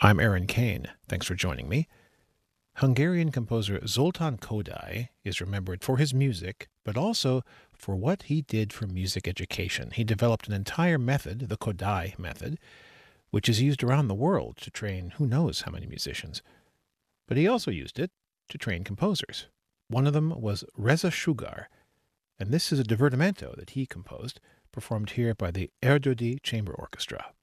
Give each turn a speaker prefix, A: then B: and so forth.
A: I'm Aaron Kane. Thanks for joining me. Hungarian composer Zoltán Kodály is remembered for his music, but also for what he did for music education. He developed an entire method, the Kodály method, which is used around the world to train who knows how many musicians. But he also used it to train composers. One of them was Reza Sugar, and this is a divertimento that he composed, performed here by the Erdődy Chamber Orchestra.